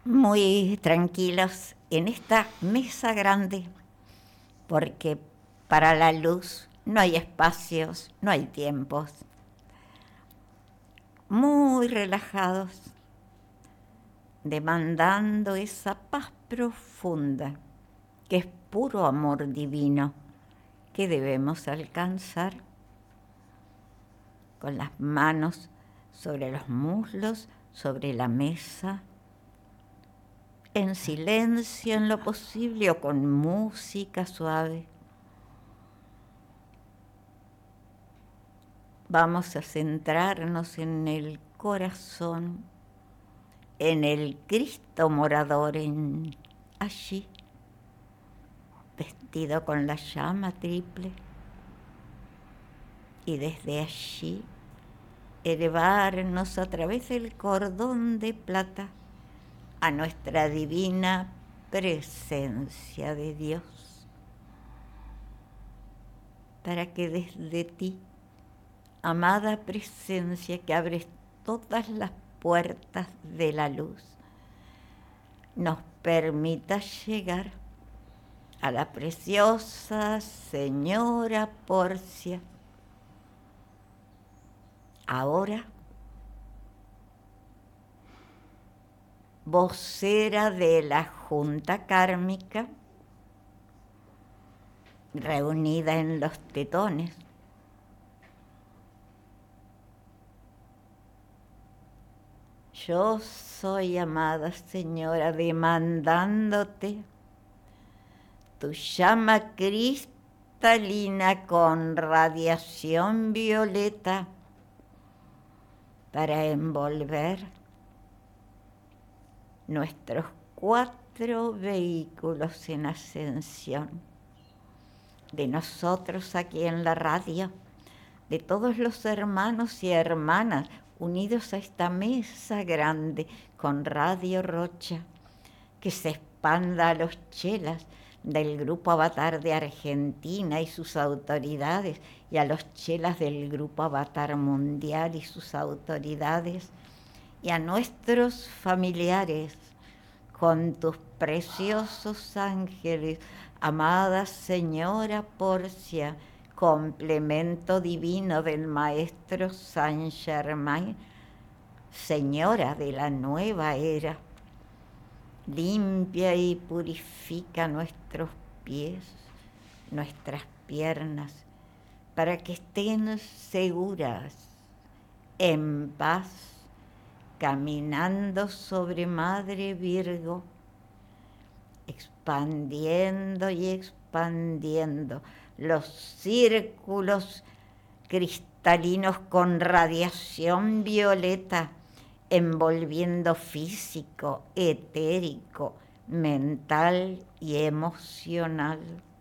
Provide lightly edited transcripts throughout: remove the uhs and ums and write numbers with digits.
Muy tranquilos en esta mesa grande, porque para la luz no hay espacios, no hay tiempos. Muy relajados, demandando esa paz profunda, que es puro amor divino, que debemos alcanzar con las manos sobre los muslos, sobre la mesa, en silencio en lo posible o con música suave. Vamos a centrarnos en el corazón, en el Cristo morador allí, vestido con la llama triple, y desde allí elevarnos a través del cordón de plata a nuestra divina presencia de Dios, para que desde ti, amada presencia que abres todas las puertas de la luz, nos permita llegar a la preciosa señora Porcia, ahora vocera de la Junta Kármica, reunida en los tetones. Yo soy, amada señora, demandándote tu llama cristalina con radiación violeta para envolver nuestros 4 vehículos en ascensión, de nosotros aquí en la radio, de todos los hermanos y hermanas unidos a esta mesa grande con Radio Rocha, que se expanda a los chelas del Grupo Avatar de Argentina y sus autoridades, y a los chelas del Grupo Avatar Mundial y sus autoridades, y a nuestros familiares, con tus preciosos ángeles, amada Señora Porcia, complemento divino del Maestro Saint Germain, Señora de la nueva era. Limpia y purifica nuestros pies, nuestras piernas, para que estén seguras, en paz, caminando sobre Madre Virgo, expandiendo y expandiendo los círculos cristalinos con radiación violeta, envolviendo físico, etérico, mental y emocional,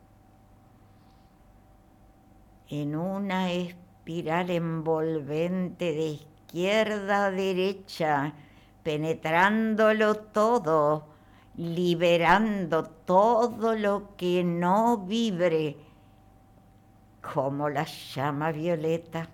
en una espiral envolvente de izquierda a derecha, penetrándolo todo, liberando todo lo que no vibre, como la llama violeta,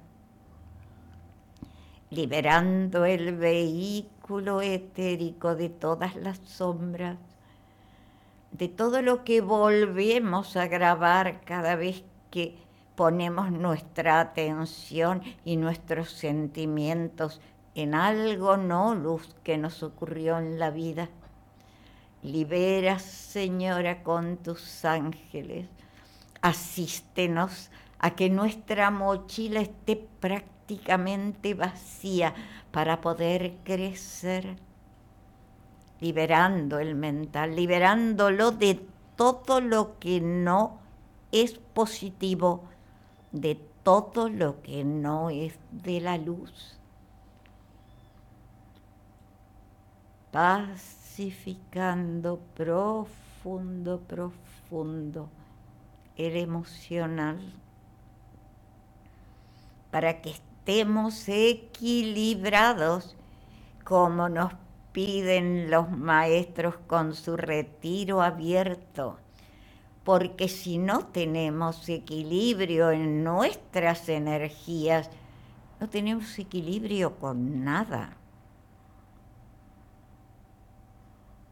liberando el vehículo etérico de todas las sombras, de todo lo que volvemos a grabar cada vez que ponemos nuestra atención y nuestros sentimientos en algo no luz que nos ocurrió en la vida. Libera, Señora, con tus ángeles. Asístenos a que nuestra mochila esté prácticamente vacía para poder crecer, liberando el mental, liberándolo de todo lo que no es positivo, de todo lo que no es de la luz. Pacificando profundo, profundo el emocional, para que estemos equilibrados como nos piden los maestros con su retiro abierto, porque si no tenemos equilibrio en nuestras energías, no tenemos equilibrio con nada.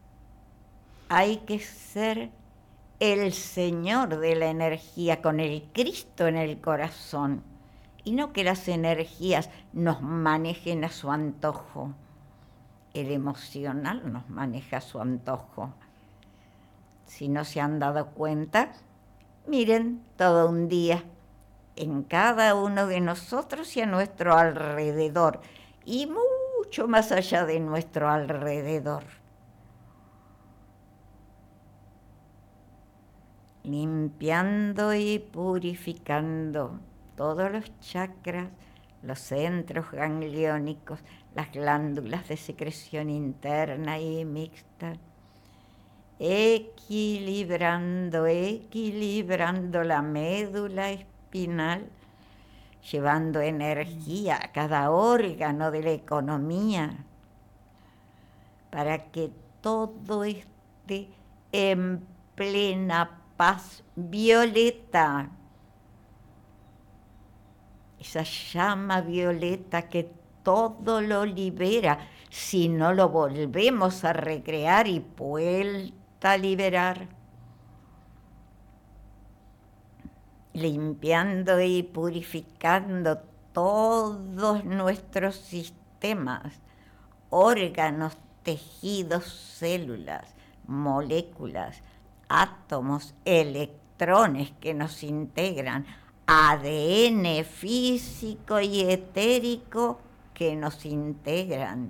hay que ser el Señor de la energía, con el Cristo en el corazón, y no que las energías nos manejen a su antojo. El emocional nos maneja a su antojo. Si no se han dado cuenta, miren todo un día en cada uno de nosotros y a nuestro alrededor, y mucho más allá de nuestro alrededor. Limpiando y purificando todos los chakras, los centros gangliónicos, las glándulas de secreción interna y mixta, equilibrando la médula espinal, llevando energía a cada órgano de la economía, para que todo esté en plena paz violeta, esa llama violeta que todo lo libera, si no lo volvemos a recrear y vuelta a liberar. Limpiando y purificando todos nuestros sistemas, órganos, tejidos, células, moléculas, átomos, electrones que nos integran, ADN físico y etérico que nos integran,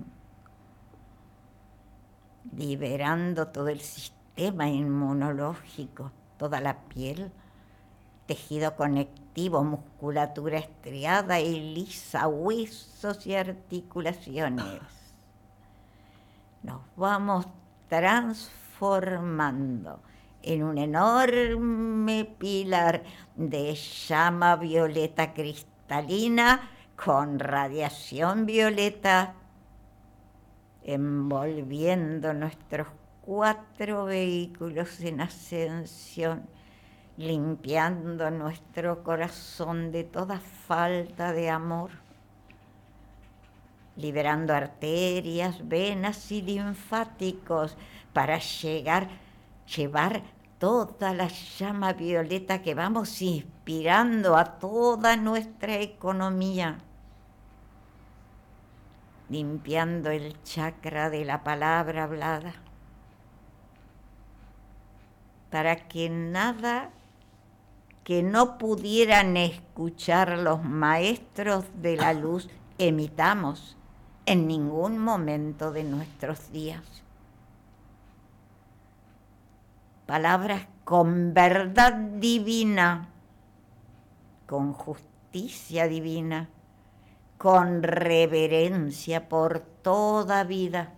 liberando todo el sistema inmunológico, toda la piel, tejido conectivo, musculatura estriada y lisa, huesos y articulaciones. Nos vamos transformando en un enorme pilar de llama violeta cristalina con radiación violeta, envolviendo nuestros 4 vehículos en ascensión, limpiando nuestro corazón de toda falta de amor, liberando arterias, venas y linfáticos para llevar toda la llama violeta que vamos inspirando a toda nuestra economía, limpiando el chakra de la palabra hablada, para que nada que no pudieran escuchar los maestros de la luz emitamos en ningún momento de nuestros días. Palabras con verdad divina, con justicia divina, con reverencia por toda vida,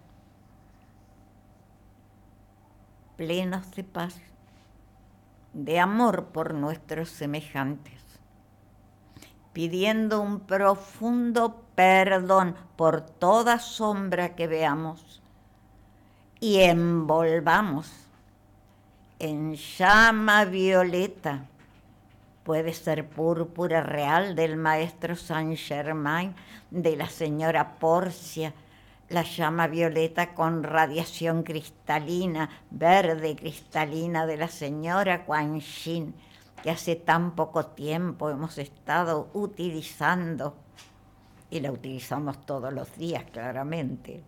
plenos de paz, de amor por nuestros semejantes, pidiendo un profundo perdón por toda sombra que veamos y envolvamos en llama violeta. Puede ser púrpura real del maestro Saint Germain, de la señora Porcia, la llama violeta con radiación cristalina, verde cristalina de la señora Kuan Yin, que hace tan poco tiempo hemos estado utilizando, y la utilizamos todos los días claramente,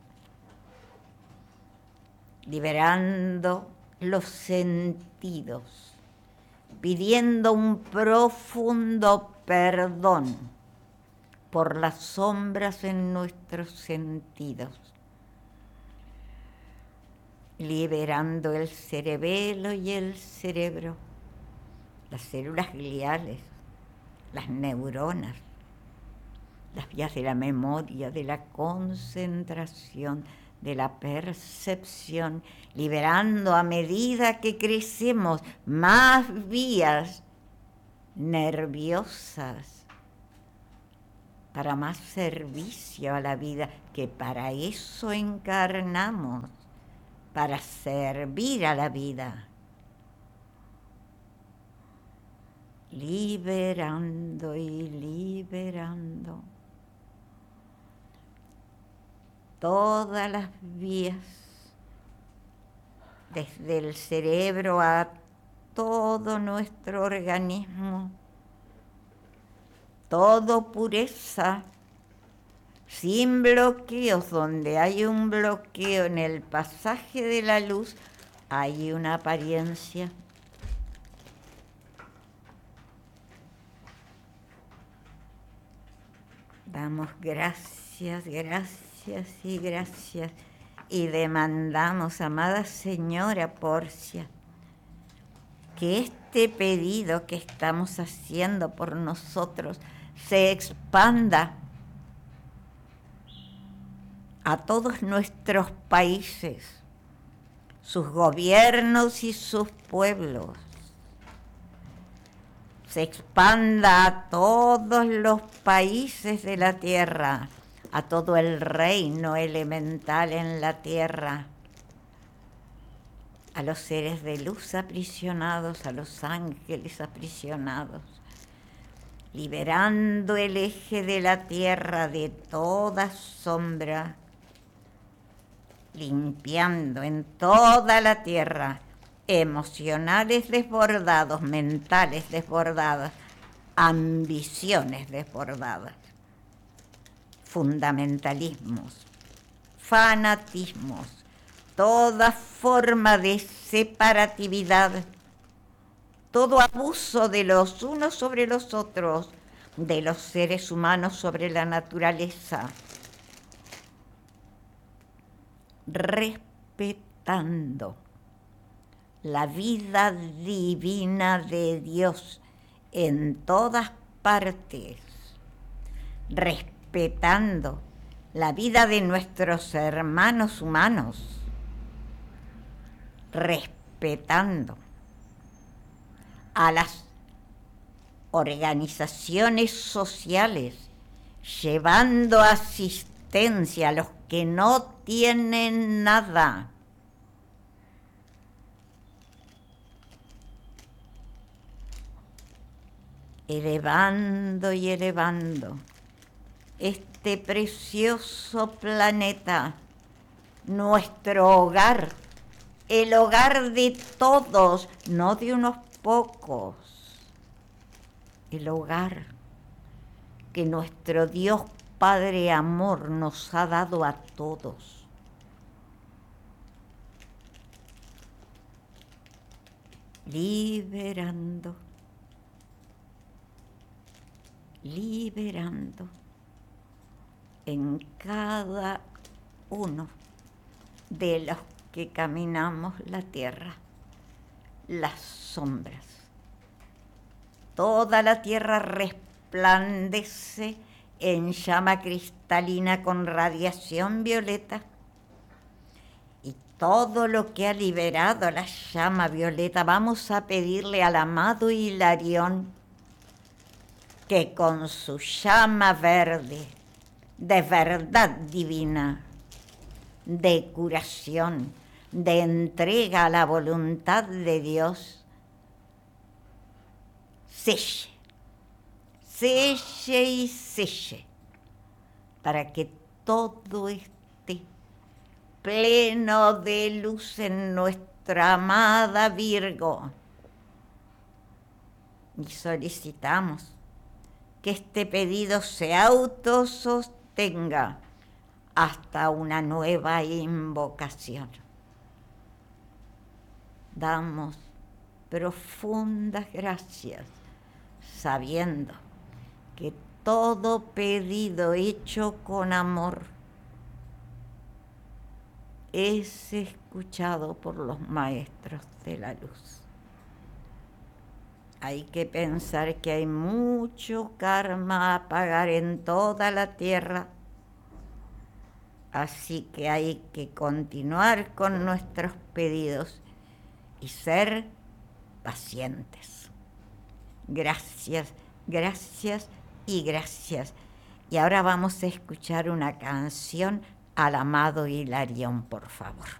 liberando los sentidos, pidiendo un profundo perdón por las sombras en nuestros sentidos, liberando el cerebelo y el cerebro, las células gliales, las neuronas, las vías de la memoria, de la concentración, de la percepción, liberando a medida que crecemos más vías nerviosas para más servicio a la vida, que para eso encarnamos, para servir a la vida. Liberando y liberando todas las vías desde el cerebro a todo nuestro organismo, todo pureza, sin bloqueos. Donde hay un bloqueo en el pasaje de la luz, hay una apariencia. Damos gracias, gracias y gracias. Y demandamos, amada señora Porcia, que este pedido que estamos haciendo por nosotros se expanda a todos nuestros países, sus gobiernos y sus pueblos. Se expanda a todos los países de la tierra, a todo el reino elemental en la tierra, a los seres de luz aprisionados, a los ángeles aprisionados, liberando el eje de la tierra de toda sombra, limpiando en toda la tierra emocionales desbordados, mentales desbordadas, ambiciones desbordadas, fundamentalismos, fanatismos, toda forma de separatividad, todo abuso de los unos sobre los otros, de los seres humanos sobre la naturaleza, respetando la vida divina de Dios en todas partes, respetando la vida de nuestros hermanos humanos, respetando a las organizaciones sociales, llevando asistencia a los que no tienen nada. Elevando y elevando este precioso planeta, nuestro hogar, el hogar de todos, no de unos pocos, el hogar que nuestro Dios Padre Amor nos ha dado a todos. Liberando, liberando en cada uno de los que caminamos la tierra, las sombras. Toda la tierra resplandece en llama cristalina con radiación violeta, y todo lo que ha liberado la llama violeta, vamos a pedirle al amado Hilarión que con su llama verde, de verdad divina, de curación, de entrega a la voluntad de Dios, selle, selle y selle, para que todo esté pleno de luz en nuestra amada Virgo. Y solicitamos que este pedido se autosostenga hasta una nueva invocación. Damos profundas gracias, sabiendo que todo pedido hecho con amor es escuchado por los maestros de la luz. Hay que pensar que hay mucho karma a pagar en toda la tierra, así que hay que continuar con nuestros pedidos y ser pacientes. Gracias, gracias y gracias. Y ahora vamos a escuchar una canción al amado Hilarión, por favor.